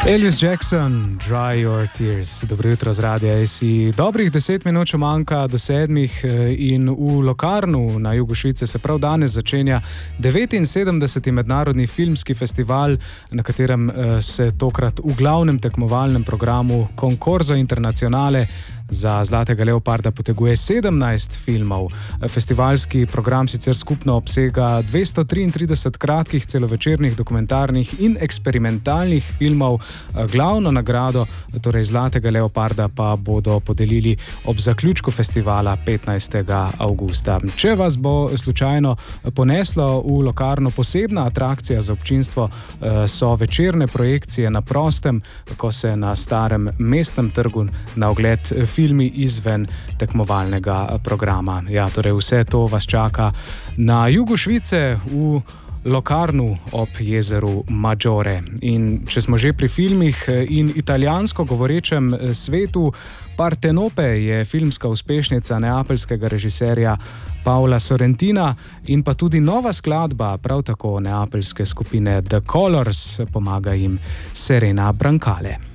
Elvis Jackson, Dry Your Tears. Dobro jutro z Radia AC. Dobrih 10 minut še manjka do 7 in v Locarnu na jugu Švice se prav danes začenja 79. mednarodni filmski festival, na katerem se tokrat v glavnem tekmovalnem programu Concorso Internazionale za Zlatega leoparda poteguje 17 filmov. Festivalski program sicer skupno obsega 233 kratkih celovečernih dokumentarnih in eksperimentalnih filmov. Glavno nagrado, torej Zlatega leoparda, pa bodo podelili ob zaključku festivala 15. avgusta. Če vas bo slučajno poneslo v Locarno, posebna atrakcija za občinstvo so večerne projekcije na prostem, ko se na starem mestnem trgu na ogled filmi izven tekmovalnega programa. Ja, torej vse to vas čaka na jugu Švice v Locarnu ob jezeru Maggiore. In če smo že pri filmih in italijansko govorečem svetu, Partenope je filmska uspešnica neapeljskega režiserja Paola Sorrentina in pa tudi nova skladba prav tako neapeljske skupine The Colors, pomaga jim Serena Brancale.